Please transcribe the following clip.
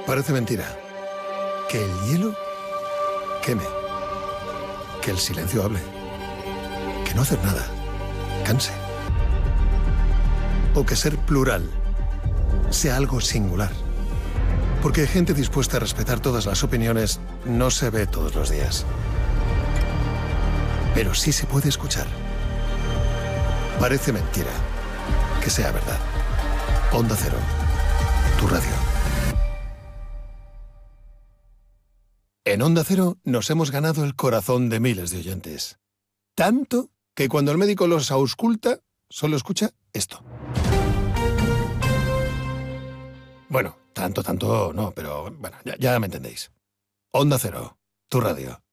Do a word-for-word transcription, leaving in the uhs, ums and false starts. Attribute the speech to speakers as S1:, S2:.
S1: Parece mentira. Que el hielo queme. Que el silencio hable. Que no hacer nada canse. O que ser plural sea algo singular. Porque gente dispuesta a respetar todas las opiniones no se ve todos los días. Pero sí se puede escuchar. Parece mentira que sea verdad. Onda Cero, tu radio. En Onda Cero nos hemos ganado el corazón de miles de oyentes. Tanto que cuando el médico los ausculta, solo escucha esto. Bueno, tanto, tanto no, pero bueno, ya, ya me entendéis. Onda Cero, tu radio.